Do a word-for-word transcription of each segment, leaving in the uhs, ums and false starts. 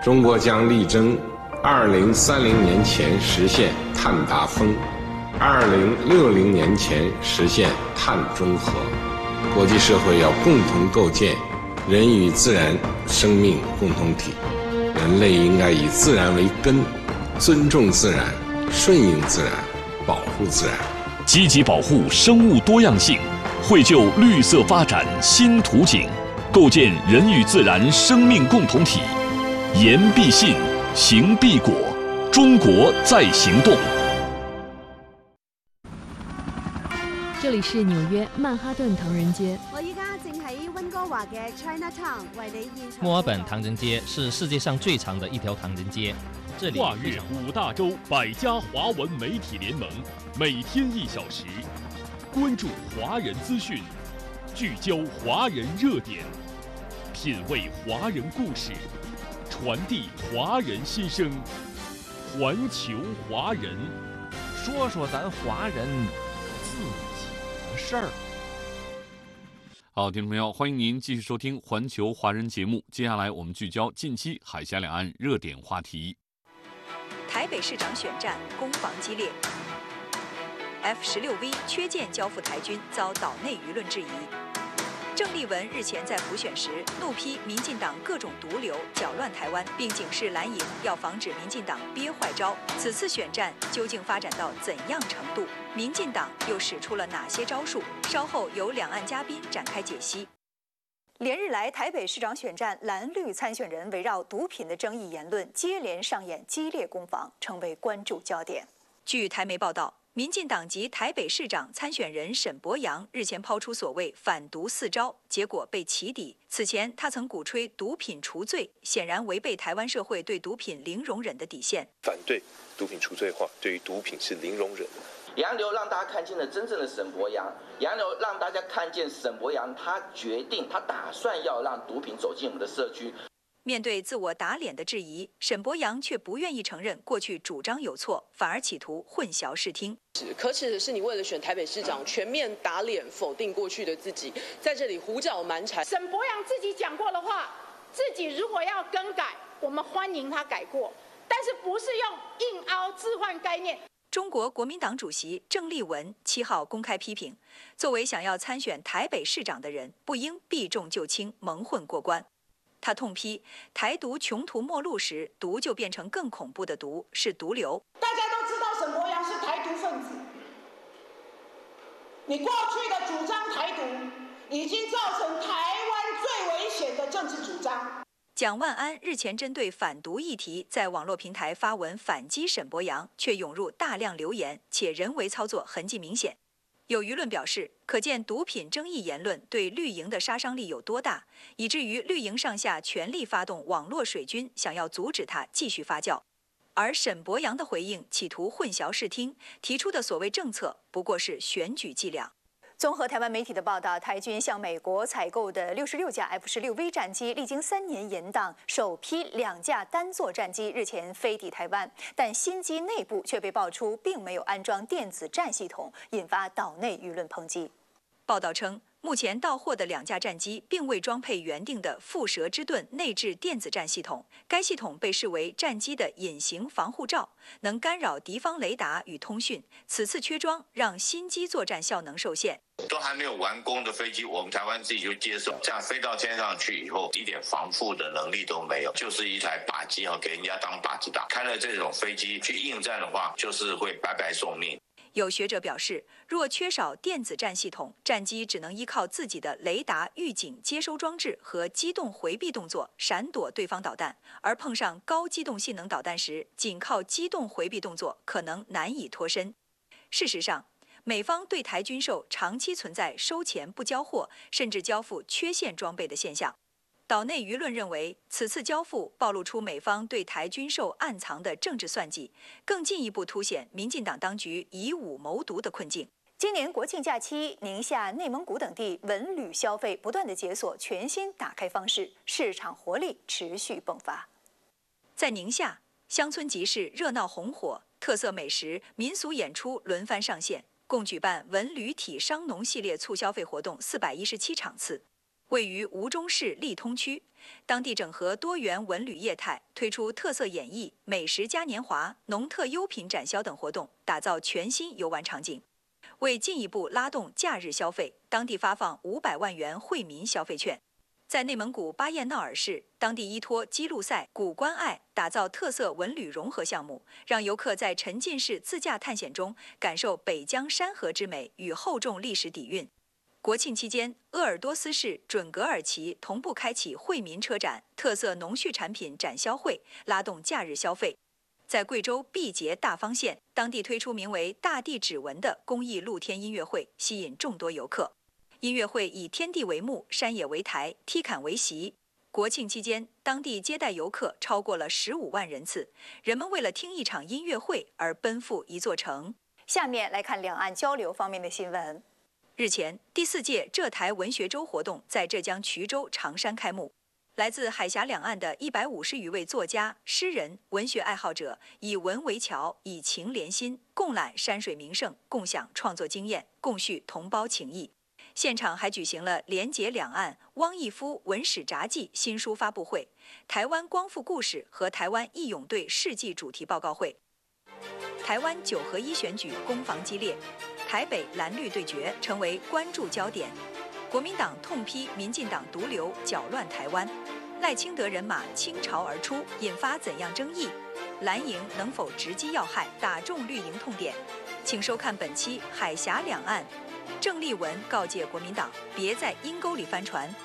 中国将力争二零三零年前实现碳达峰，二零六零年前实现碳中和。国际社会要共同构建人与自然生命共同体，人类应该以自然为根，尊重自然，顺应自然，保护自然， 积极保护生物多样性，绘就绿色发展新图景，构建人与自然生命共同体。言必信，行必果，中国在行动。 这里是纽约曼哈顿唐人街。 我依家正喺温哥華嘅 Chinatown 為你現場。 墨爾本唐人街是世界上最長的一條唐人街，這裡跨越五大洲百家華文媒體聯盟，每天一小時，關注華人資訊，聚焦華人熱點，品味華人故事，傳遞華人心聲，環球華人， 說說咱華人自己的事兒。 好，听众朋友，欢迎您继续收听环球华人节目。接下来我们聚焦近期海峡两岸热点话题。 台北市长选战攻防激烈 ，F 十六 V 缺件交付台军遭岛内舆论质疑。郑丽文日前在补选时怒批民进党各种毒瘤搅乱台湾，并警示蓝营要防止民进党憋坏招。此次选战究竟发展到怎样程度？民进党又使出了哪些招数？稍后由两岸嘉宾展开解析。连日来，台北市长选战蓝绿参选人围绕毒品的争议言论接连上演激烈攻防，成为关注焦点。据台媒报道，民进党籍台北市长参选人沈伯洋日前抛出所谓反毒四招，结果被起底。此前他曾鼓吹毒品除罪，显然违背台湾社会对毒品零容忍的底线。 反对毒品除罪化，对于毒品是零容忍的。 洋流让大家看见了真正的沈伯洋，洋流让大家看见沈伯洋他决定，他打算要让毒品走进我们的社区。 面对自我打脸的质疑，沈伯洋却不愿意承认过去主张有错，反而企图混淆视听。 可耻的是，你为了选台北市长，全面打脸否定过去的自己，在这里胡搅蛮缠。 沈伯洋自己讲过的话，自己如果要更改，我们欢迎他改过，但是不是用硬凹置换概念。 中国国民党主席郑丽文七号公开批评，作为想要参选台北市长的人，不应避重就轻、蒙混过关。他痛批台独穷途末路时，毒就变成更恐怖的毒，是毒瘤。 大家都知道沈伯洋是台独分子，你过去的主张台独，已经造成台湾最危险的政治主张。 蒋万安日前针对反毒议题在网络平台发文反击沈伯洋，却涌入大量留言，且人为操作痕迹明显。有舆论表示，可见毒品争议言论对绿营的杀伤力有多大，以至于绿营上下全力发动网络水军，想要阻止它继续发酵。而沈伯洋的回应企图混淆视听，提出的所谓政策不过是选举伎俩。综合台湾媒体的报道，台军向美国采购的六十六架 F 十六 V 战机，历经三年延宕，首批两架单座战机日前飞抵台湾，但新机内部却被爆出并没有安装电子战系统，引发岛内舆论抨击。报道称，目前到货的两架战机并未装配原定的蝮蛇之盾内置电子战系统，该系统被视为战机的隐形防护罩，能干扰敌方雷达与通讯。此次缺装，让新机作战效能受限。 都还没有完工的飞机，我们台湾自己就接受，这样飞到天上去以后，一点防护的能力都没有，就是一台靶机啊，给人家当靶子打。开了这种飞机去应战的话，就是会白白送命。有学者表示，若缺少电子战系统，战机只能依靠自己的雷达预警接收装置和机动回避动作闪躲对方导弹，而碰上高机动性能导弹时，仅靠机动回避动作可能难以脱身。事实上，美方对台军售长期存在收钱不交货，甚至交付缺陷装备的现象。岛内舆论认为，此次交付暴露出美方对台军售暗藏的政治算计，更进一步凸显民进党当局以武谋独的困境。今年国庆假期，宁夏、内蒙古等地文旅消费不断的解锁全新打开方式，市场活力持续迸发。在宁夏，乡村集市热闹红火，特色美食、民俗演出轮番上线，共举办文旅体商农系列促消费活动四百一十七场次。位于吴中市利通区， 当地整合多元文旅业态，推出特色演艺、美食嘉年华、农特优品展销等活动，打造全新游玩场景。为进一步拉动假日消费，当地发放五百万元惠民消费券。在内蒙古巴彦淖尔市，当地依托基路赛、古关爱，打造特色文旅融合项目，让游客在沉浸式自驾探险中感受北疆山河之美与厚重历史底蕴。国庆期间，鄂尔多斯市准噶尔旗同步开启惠民车展、特色农畜产品展销会，拉动假日消费。在贵州毕节大方县，当地推出名为“大地指纹”的公益露天音乐会，吸引众多游客。音乐会以天地为幕，山野为台，梯坎为席。国庆期间，当地接待游客超过了十五万人次，人们为了听一场音乐会而奔赴一座城。 下面来看两岸交流方面的新闻。 日前，第四届浙台文学周活动在浙江衢州长山开幕。来自海峡两岸的一百五十余位作家、诗人、文学爱好者，以文为桥，以情连心，共览山水名胜，共享创作经验，共叙同胞情谊。现场还举行了连结两岸汪义夫文史札记新书发布会、台湾光复故事和台湾义勇队事迹主题报告会。台湾九合一选举攻防激烈，台北蓝绿对决成为关注焦点。国民党痛批民进党毒瘤搅乱台湾，赖清德人马倾巢而出，引发怎样争议？蓝营能否直击要害，打中绿营痛点？请收看本期《海峡两岸》。郑丽文告诫国民党，别在阴沟里翻船。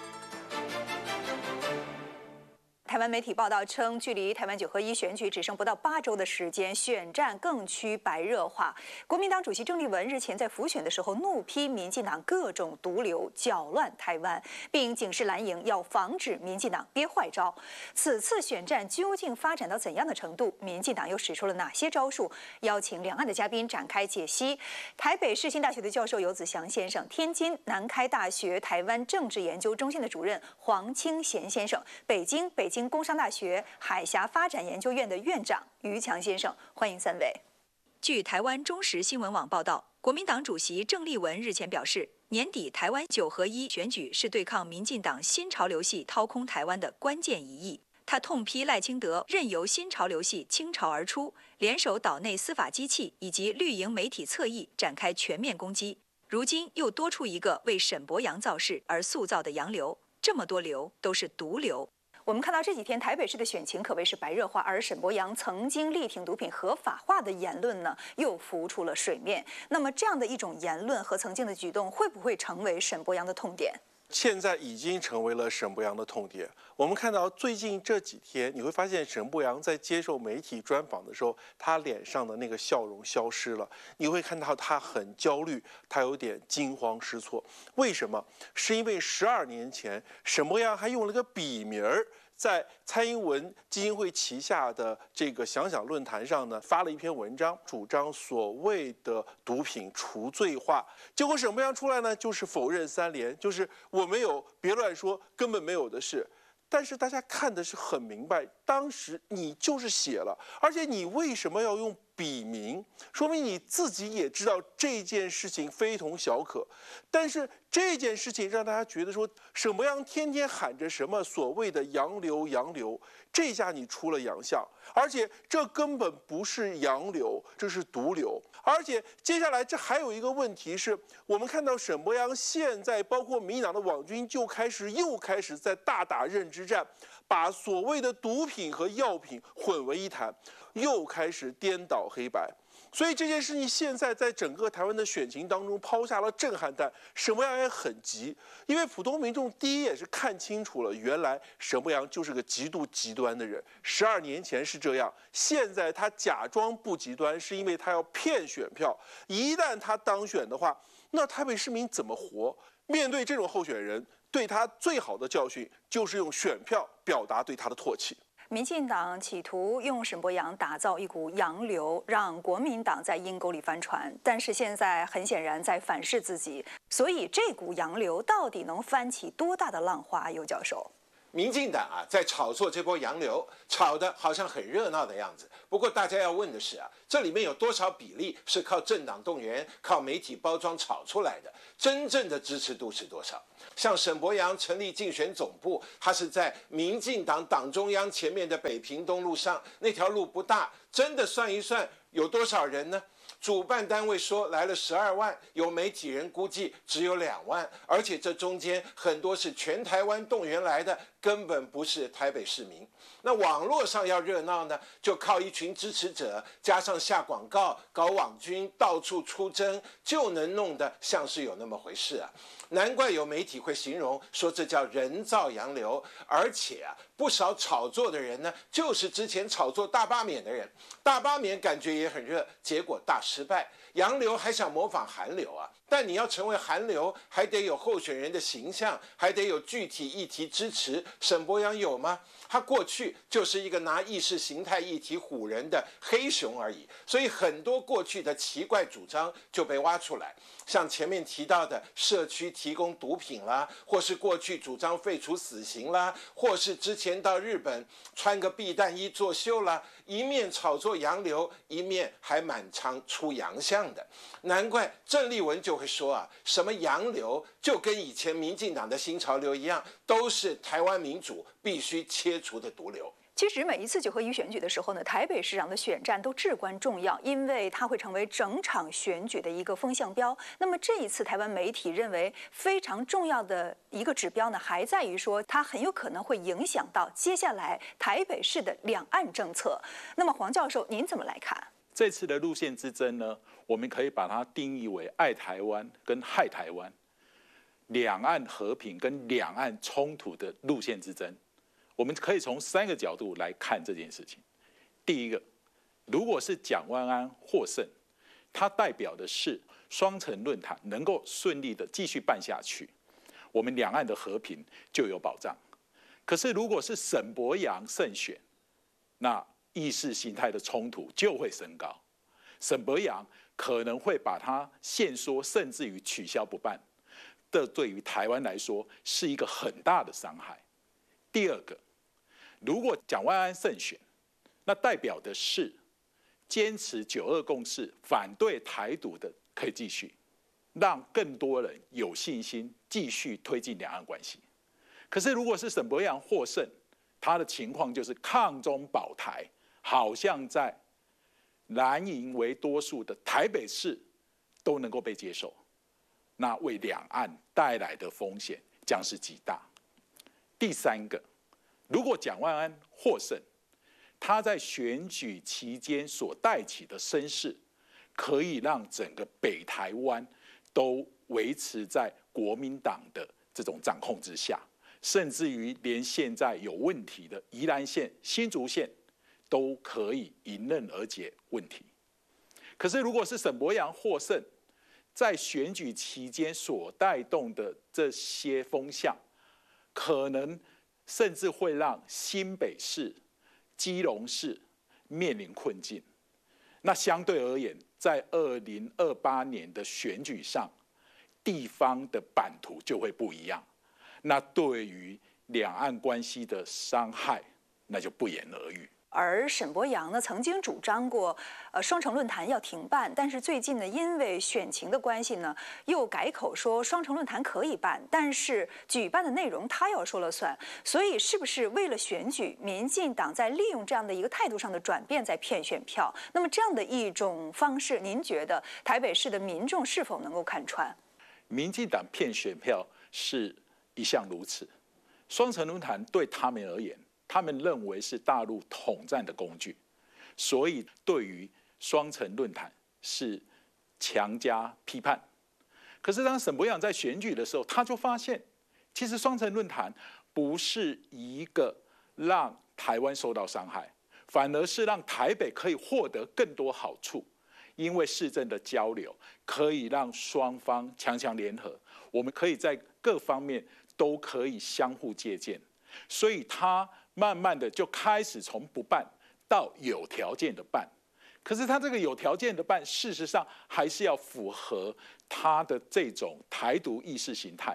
台湾媒体报道称，距离台湾九合一选举只剩不到八周的时间，选战更趋白热化。国民党主席郑丽文日前在辅选的时候怒批民进党各种毒瘤搅乱台湾，并警示蓝营要防止民进党憋坏招。此次选战究竟发展到怎样的程度？民进党又使出了哪些招数？邀请两岸的嘉宾展开解析。台北世新大学的教授游子祥先生，天津南开大学台湾政治研究中心的主任黄清贤先生，北京北京工商大学海峡发展研究院的院长于强先生，欢迎三位。 据台湾中时新闻网报道，国民党主席郑丽文日前表示，年底台湾九合一选举是对抗民进党新潮流系掏空台湾的关键一役。他痛批赖清德任由新潮流系倾巢而出，联手岛内司法机器以及绿营媒体侧翼展开全面攻击。如今又多出一个为沈伯洋造势而塑造的洋流，这么多流都是毒瘤。 我们看到这几天台北市的选情可谓是白热化，而沈伯洋曾经力挺毒品合法化的言论呢，又浮出了水面。那么这样的一种言论和曾经的举动，会不会成为沈伯洋的痛点？ 现在已经成为了沈伯洋的痛点。我们看到最近这几天，你会发现沈伯洋在接受媒体专访的时候，他脸上的那个笑容消失了。你会看到他很焦虑，他有点惊慌失措。为什么？是因为十二年前，沈伯洋还用了个笔名儿，在蔡英文基金会旗下的这个想想论坛上呢，发了一篇文章，主张所谓的毒品除罪化。结果沈伯洋出来呢，就是否认三连，就是我没有，别乱说，根本没有的事。但是大家看的是很明白，当时你就是写了，而且你为什么要用笔名？说明你自己也知道这件事情非同小可。但是这件事情让大家觉得说，沈伯洋天天喊着什么所谓的洋流洋流，这下你出了洋相，而且这根本不是洋流，这是毒瘤。而且接下来这还有一个问题是，我们看到沈伯洋现在包括民进党的网军就开始又开始在大打认知战，把所谓的毒品和药品混为一谈，又开始颠倒黑白。所以这件事情现在在整个台湾的选情当中抛下了震撼弹。沈伯洋也很急，因为普通民众第一也是看清楚了，原来沈伯洋就是个极度极端的人。十二年前是这样，现在他假装不极端，是因为他要骗选票。一旦他当选的话，那台北市民怎么活？面对这种候选人，对他最好的教训就是用选票表达对他的唾弃。 民进党企图用沈伯洋打造一股洋流，让国民党在阴沟里翻船，但是现在很显然在反噬自己。所以这股洋流到底能翻起多大的浪花？尤教授， 民进党啊，在炒作这波洋流，炒得好像很热闹的样子。不过大家要问的是啊，这里面有多少比例是靠政党动员、靠媒体包装炒出来的？真正的支持度是多少？像沈伯洋成立竞选总部，他是在民进党党中央前面的北平东路上，那条路不大，真的算一算有多少人呢？主办单位说来了十二万，有媒体人估计只有两万，而且这中间很多是全台湾动员来的，根本不是台北市民。那网络上要热闹呢，就靠一群支持者，加上下广告、搞网军、到处出征，就能弄得像是有那么回事啊。难怪有媒体会形容说这叫人造洋流，而且啊，不少炒作的人呢，就是之前炒作大罢免的人。大罢免感觉也很热，结果大失败。洋流还想模仿韩流啊，但你要成为韩流，还得有候选人的形象，还得有具体议题支持。沈伯洋有吗？他过去就是一个拿意识形态议题唬人的黑熊而已，所以很多过去的奇怪主张就被挖出来，像前面提到的社区提供毒品啦，或是过去主张废除死刑啦，或是之前到日本穿个避弹衣作秀啦，一面炒作洋流，一面还满常出洋相的。难怪郑丽文就会说啊，什么洋流就跟以前民进党的新潮流一样，都是台湾民主必须切除的毒瘤。 其实每一次九合一选举的时候呢，台北市长的选战都至关重要，因为它会成为整场选举的一个风向标。那么这一次台湾媒体认为非常重要的一个指标呢，还在于说它很有可能会影响到接下来台北市的两岸政策。那么黄教授，您怎么来看？ 这次的路线之争呢，我们可以把它定义为爱台湾跟害台湾，两岸和平跟两岸冲突的路线之争。我们可以从三个角度来看这件事情。第一个，如果是蒋万安获胜，它代表的是双城论坛能够顺利的继续办下去，我们两岸的和平就有保障。可是如果是沈伯洋胜选，那意识形态的冲突就会升高，沈伯洋可能会把它限缩，甚至于取消不办，这对于台湾来说是一个很大的伤害。第二个，如果蒋万安胜选，那代表的是坚持九二共识、反对台独的可以继续，让更多人有信心继续推进两岸关系。可是如果是沈伯洋获胜，他的情况就是抗中保台，好像在蓝营为多数的台北市都能够被接受，那为两岸带来的风险将是极大。第三个，如果蒋万安获胜，他在选举期间所带起的声势，可以让整个北台湾都维持在国民党的这种掌控之下，甚至于连现在有问题的宜兰县、新竹县都可以迎刃而解问题。可是如果是沈伯洋获胜，在选举期间所带动的这些风向，可能甚至会让新北市、基隆市面临困境。那相对而言，在二零二八年的选举上，地方的版图就会不一样。那对于两岸关系的伤害，那就不言而喻。 而沈伯洋呢，曾经主张过，呃，双城论坛要停办，但是最近呢，因为选情的关系呢，又改口说双城论坛可以办，但是举办的内容他要说了算。所以，是不是为了选举，民进党在利用这样的一个态度上的转变，在骗选票？那么这样的一种方式，您觉得台北市的民众是否能够看穿？ 民进党骗选票是一向如此，双城论坛对他们而言，他们认为是大陆统战的工具，所以对于双城论坛是强加批判。可是当沈伯洋在选举的时候，他就发现，其实双城论坛不是一个让台湾受到伤害，反而是让台北可以获得更多好处。因为市政的交流可以让双方强强联合，我们可以在各方面都可以相互借鉴，所以他慢慢的就开始从不办到有条件的办。可是他这个有条件的办，事实上还是要符合他的这种台独意识形态，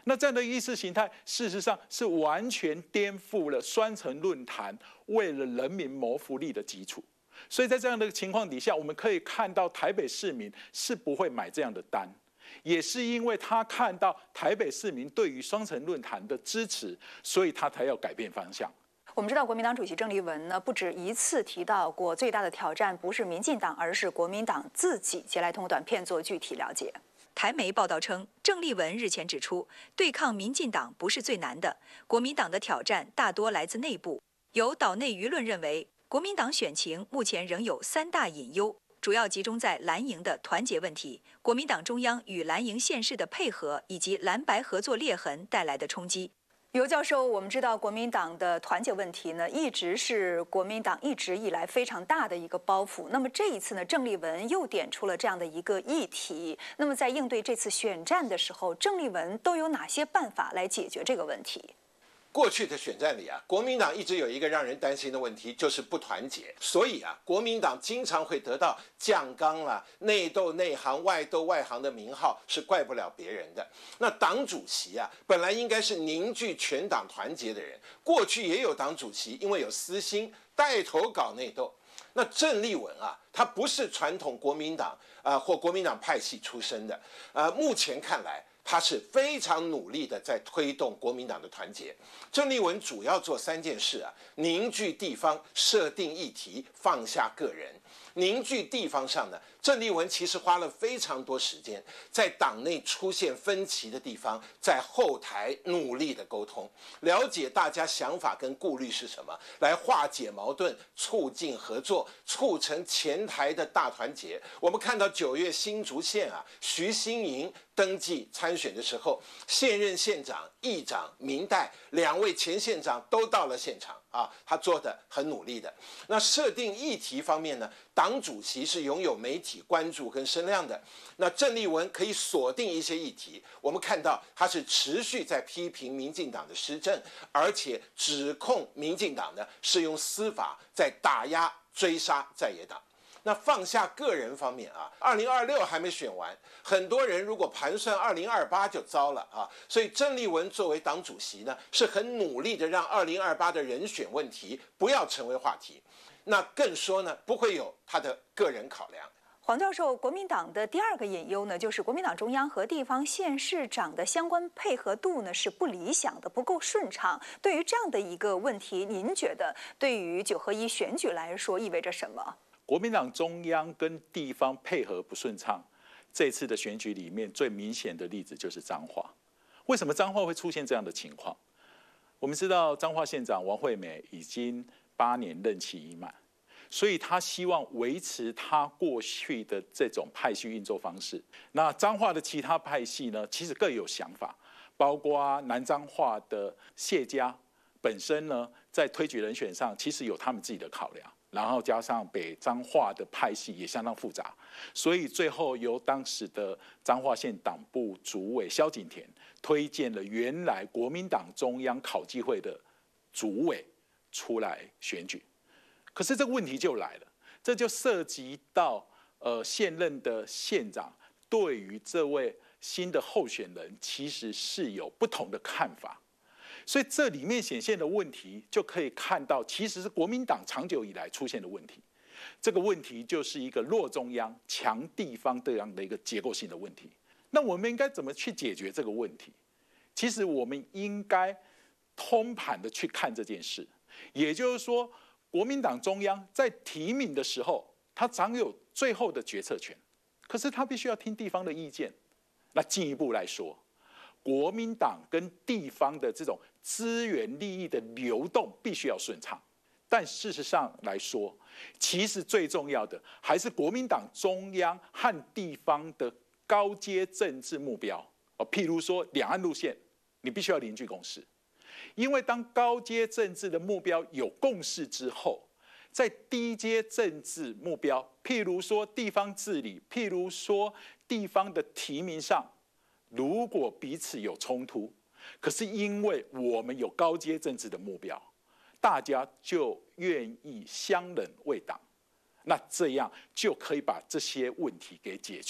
那这样的意识形态，事实上是完全颠覆了双城论坛为了人民谋福利的基础。所以在这样的情况底下，我们可以看到台北市民是不会买这样的单，也是因为他看到台北市民对于双城论坛的支持，所以他才要改变方向。 我们知道，国民党主席郑丽文呢不止一次提到过，最大的挑战不是民进党，而是国民党自己。接下来通过短片做具体了解。 台媒报道称，郑丽文日前指出，对抗民进党不是最难的，国民党的挑战大多来自内部。有岛内舆论认为，国民党选情目前仍有三大隐忧，主要集中在蓝营的团结问题、国民党中央与蓝营县市的配合，以及蓝白合作裂痕带来的冲击。 尤教授，我们知道国民党的团结问题呢，一直是国民党一直以来非常大的一个包袱。那么这一次呢，郑丽文又点出了这样的一个议题。那么在应对这次选战的时候，郑丽文都有哪些办法来解决这个问题？ 过去的选战里啊，国民党一直有一个让人担心的问题，就是不团结。所以啊，国民党经常会得到酱缸啦、内斗内行、外斗外行的名号，是怪不了别人的。那党主席啊，本来应该是凝聚全党团结的人，过去也有党主席因为有私心带头搞内斗。那郑丽文啊，他不是传统国民党啊、呃、或国民党派系出身的，呃，目前看来，他是非常努力的在推动国民党的团结。郑丽文主要做三件事啊：凝聚地方、设定议题、放下个人。凝聚地方上呢，郑丽文其实花了非常多时间，在党内出现分歧的地方，在后台努力的沟通，了解大家想法跟顾虑是什么，来化解矛盾，促进合作，促成前台的大团结。我们看到九月新竹县啊，徐新营登记参选的时候，现任县长、议长、民代两位前县长都到了现场啊，他做得很努力的。那设定议题方面呢，党主席是拥有媒体关注跟声量的，那郑丽文可以锁定一些议题。我们看到他是持续在批评民进党的施政，而且指控民进党呢是用司法在打压追杀在野党。那放下个人方面啊，二零二六还没选完，很多人如果盘算二零二八就糟了啊。所以郑丽文作为党主席呢，是很努力的让二零二八的人选问题不要成为话题。那更说呢，不会有他的个人考量。 黄教授，国民党的第二个隐忧呢，就是国民党中央和地方县市长的相关配合度呢是不理想的，不够顺畅。对于这样的一个问题，您觉得对于九合一选举来说意味着什么？ 国民党中央跟地方配合不顺畅，这次的选举里面最明显的例子就是彰化。为什么彰化会出现这样的情况？我们知道彰化县长王惠美已经八年任期已满，所以他希望维持他过去的这种派系运作方式。那彰化的其他派系呢，其实各有想法，包括南彰化的谢家本身呢，在推举人选上其实有他们自己的考量。然后加上北彰化的派系也相当复杂，所以最后由当时的彰化县党部主委萧景田推荐了原来国民党中央考纪会的主委出来选举。可是这个问题就来了，这就涉及到呃现任的县长对于这位新的候选人其实是有不同的看法。所以这里面显现的问题，就可以看到，其实是国民党长久以来出现的问题。这个问题就是一个弱中央、强地方这样的一个结构性的问题。那我们应该怎么去解决这个问题？其实我们应该通盘的去看这件事。也就是说，国民党中央在提名的时候，他掌有最后的决策权，可是他必须要听地方的意见。那进一步来说，国民党跟地方的这种资源利益的流动必须要顺畅，但事实上来说，其实最重要的还是国民党中央和地方的高阶政治目标。譬如说两岸路线，你必须要凝聚共识，因为当高阶政治的目标有共识之后，在低阶政治目标，譬如说地方治理，譬如说地方的提名上，如果彼此有冲突，可是因为我们有高阶政治的目标，大家就愿意相忍为党，那这样就可以把这些问题给解决。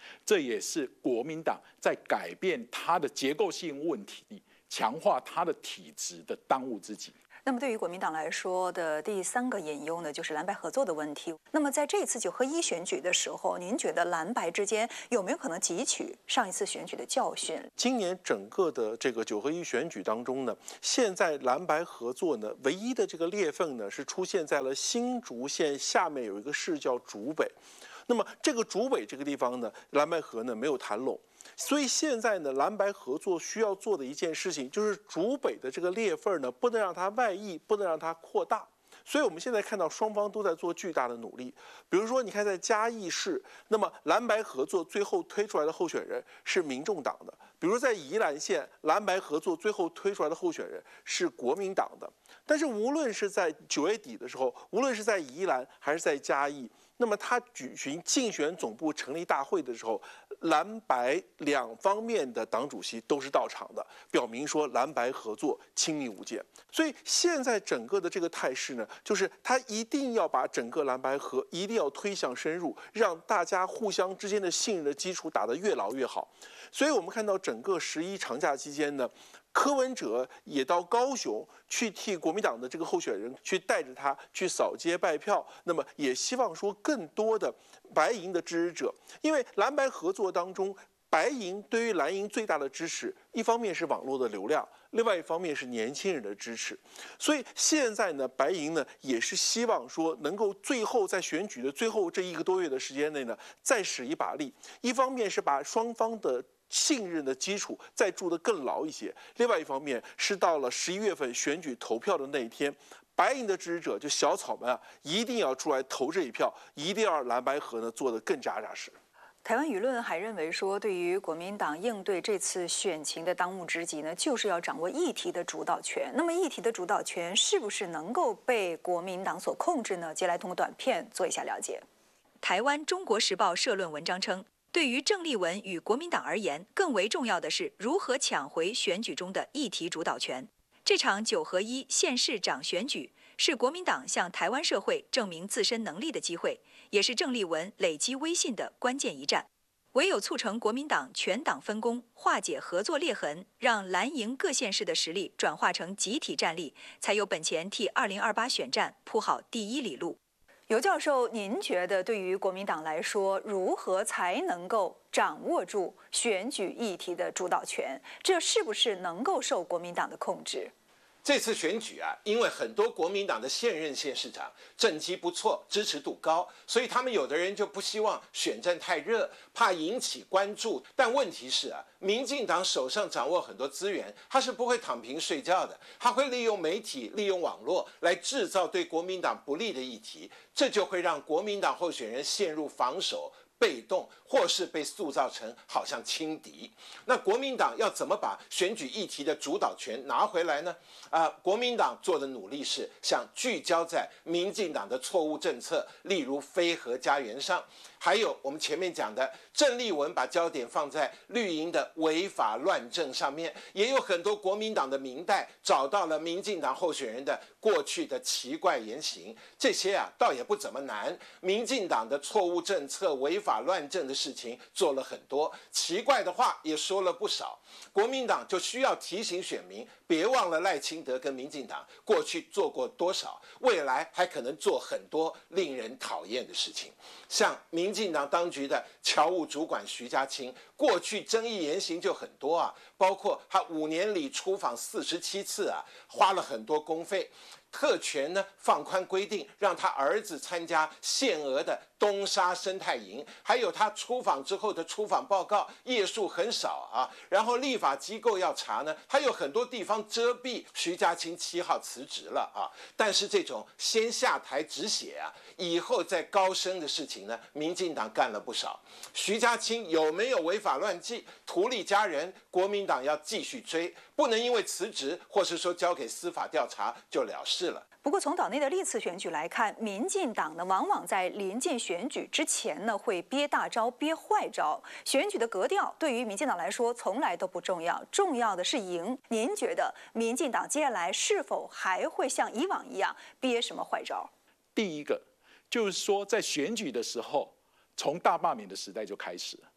这也是国民党在改变它的结构性问题、强化它的体制的当务之急。 那么对于国民党来说的第三个隐忧呢，就是蓝白合作的问题。那么在这次九合一选举的时候，您觉得蓝白之间有没有可能汲取上一次选举的教训？ 今年整个的这个九合一选举当中呢，现在蓝白合作呢，唯一的这个裂缝呢，是出现在了新竹县下面有一个市叫竹北。那么这个竹北这个地方呢，蓝白合呢没有谈拢。所以现在呢，蓝白合作需要做的一件事情，就是竹北的这个裂缝呢，不能让它外溢，不能让它扩大。所以我们现在看到双方都在做巨大的努力。比如说，你看在嘉义市，那么蓝白合作最后推出来的候选人是民众党的；比如在宜兰县，蓝白合作最后推出来的候选人是国民党的。但是无论是在九月底的时候，无论是在宜兰还是在嘉义，那么他举行竞选总部成立大会的时候，蓝白两方面的党主席都是到场的，表明说蓝白合作亲密无间。所以现在整个的这个态势呢，就是他一定要把整个蓝白合一定要推向深入，让大家互相之间的信任的基础打得越牢越好。所以我们看到整个十一长假期间呢，柯文哲也到高雄去替国民党的这个候选人去带着他去扫街拜票，那么也希望说更多的白营的支持者，因为蓝白合作当中，白营对于蓝营最大的支持，一方面是网络的流量，另外一方面是年轻人的支持。所以现在呢，白营呢也是希望说能够最后在选举的最后这一个多月的时间内呢，再使一把力，一方面是把双方的信任的基础再筑得更牢一些，另外一方面是到了十一月份选举投票的那一天，白营的支持者就小草们啊，一定要出来投这一票，一定要让蓝白合呢做得更扎扎实。 台湾舆论还认为说，对于国民党应对这次选情的当务之急呢，就是要掌握议题的主导权。那么议题的主导权是不是能够被国民党所控制呢？接下来通过短片做一下了解。 台湾《中国时报》社论文章称，对于郑丽文与国民党而言，更为重要的是如何抢回选举中的议题主导权。这场九合一县市长选举是国民党向台湾社会证明自身能力的机会，也是郑丽文累积威信的关键一战。唯有促成国民党全党分工，化解合作裂痕，让蓝营各县市的实力转化成集体战力，才有本钱替二零二八选战铺好第一里路。 尤教授，您觉得对于国民党来说，如何才能够掌握住选举议题的主导权？这是不是能够受国民党的控制？ 这次选举啊，因为很多国民党的现任县市长政绩不错，支持度高，所以他们有的人就不希望选战太热，怕引起关注。但问题是啊，民进党手上掌握很多资源，他是不会躺平睡觉的，他会利用媒体、利用网络来制造对国民党不利的议题，这就会让国民党候选人陷入防守、被动，或是被塑造成好像轻敌。那国民党要怎么把选举议题的主导权拿回来呢？啊、呃，国民党做的努力是想聚焦在民进党的错误政策，例如非核家园上，还有我们前面讲的郑丽文把焦点放在绿营的违法乱政上面，也有很多国民党的民代找到了民进党候选人的过去的奇怪言行，这些啊倒也不怎么难。民进党的错误政策、违法乱政的事情做了很多，奇怪的话也说了不少。国民党就需要提醒选民，别忘了赖清德跟民进党过去做过多少，未来还可能做很多令人讨厌的事情。像民进党当局的侨务主管徐家清，过去争议言行就很多啊，包括他五年里出访四十七次啊，花了很多公费。特权呢放宽规定，让他儿子参加限额的东沙生态营，还有他出访之后的出访报告页数很少啊。然后立法机构要查呢，他有很多地方遮蔽。徐家清七号辞职了啊，但是这种先下台止血啊，以后再高升的事情呢，民进党干了不少。徐家清有没有违法乱纪、图利家人？国民党要继续追，不能因为辞职或是说交给司法调查就了事了。 不过从岛内的历次选举来看，民进党呢往往在临近选举之前呢会憋大招、憋坏招。选举的格调对于民进党来说从来都不重要，重要的是赢。您觉得民进党接下来是否还会像以往一样憋什么坏招？ 第一个就是说，在选举的时候，从大罢免的时代就开始了，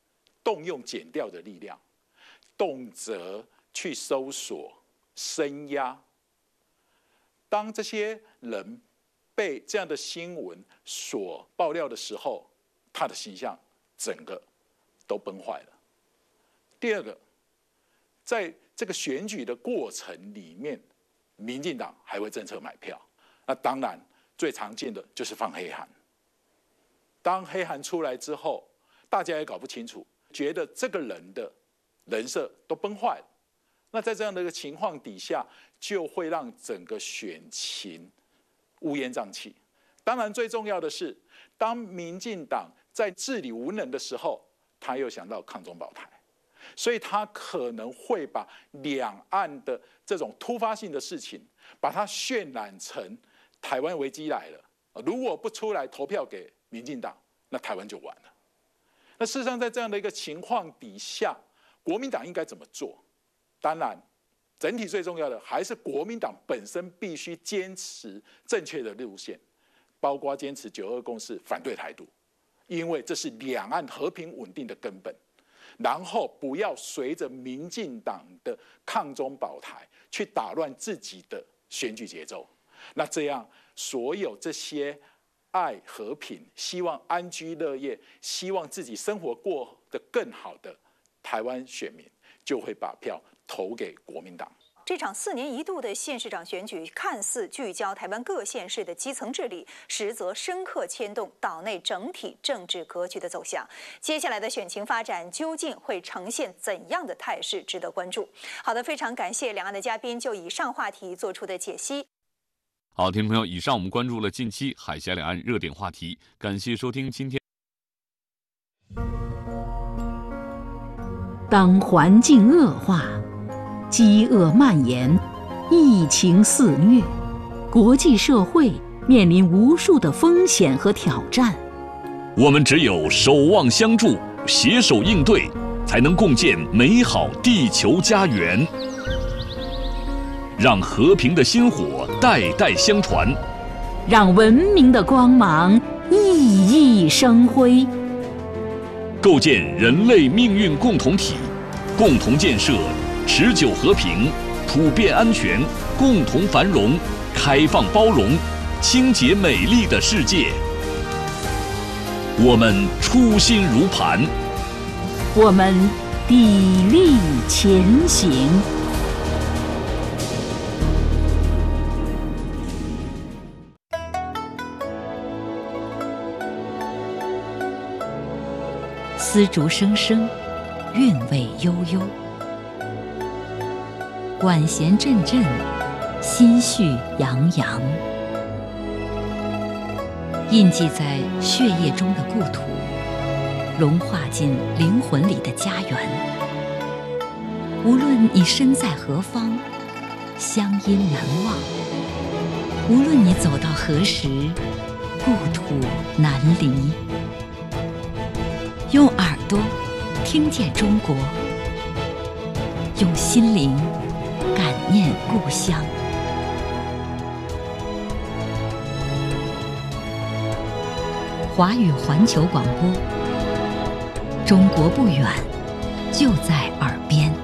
动用检调的力量，动辄去搜索、声压。当这些人被这样的新闻所爆料的时候，他的形象整个都崩坏了。第二个，在这个选举的过程里面，民进党还会政策买票，那当然最常见的就是放黑函。当黑函出来之后，大家也搞不清楚，觉得这个人的人设都崩坏了。那在这样的一个情况底下，就会让整个选情乌烟瘴气。当然，最重要的是，当民进党在治理无能的时候，他又想到抗中保台，所以他可能会把两岸的这种突发性的事情，把它渲染成台湾危机来了。如果不出来投票给民进党，那台湾就完了。那事实上，在这样的一个情况底下，国民党应该怎么做？当然，整体最重要的还是国民党本身必须坚持正确的路线，包括坚持九二共识，反对台独，因为这是两岸和平稳定的根本。然后不要随着民进党的抗中保台去打乱自己的选举节奏。那这样，所有这些爱和平、希望安居乐业、希望自己生活过得更好的台湾选民，就会把票投给国民党。 这场四年一度的县市长选举，看似聚焦台湾各县市的基层治理，实则深刻牵动岛内整体政治格局的走向。接下来的选情发展究竟会呈现怎样的态势，值得关注。好的，非常感谢两岸的嘉宾就以上话题做出的解析。 好，听众朋友，以上我们关注了近期海峡两岸热点话题，感谢收听今天。 当环境恶化，饥饿蔓延，疫情肆虐，国际社会面临无数的风险和挑战。 我们只有守望相助，携手应对，才能共建美好地球家园。让和平的薪火代代相传， 让文明的光芒熠熠生辉。 构建人类命运共同体，共同建设持久和平、普遍安全、共同繁荣、开放包容、清洁美丽的世界。我们初心如磐， 我们砥砺前行。丝竹声声，韵味悠悠。管弦阵阵，心绪洋洋。印记在血液中的故土，融化进灵魂里的家园。无论你身在何方，乡音难忘；无论你走到何时，故土难离。用耳朵听见中国，用心灵感念故乡。华语环球广播，中国不远，就在耳边。